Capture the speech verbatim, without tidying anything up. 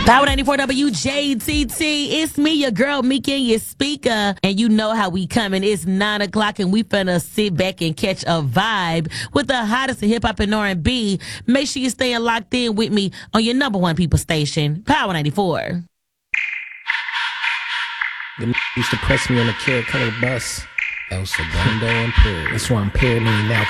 Power ninety-four W J T T. It's me, your girl, Mika, your speaker. And you know how we coming. It's nine o'clock and we finna sit back and catch a vibe with the hottest in hip-hop and R and B. Make sure you're staying locked in with me on your number one people station, Power ninety-four. The used to press me on the Carrot Color bus. El Segundo Imperial. That's why I'm paranoid now.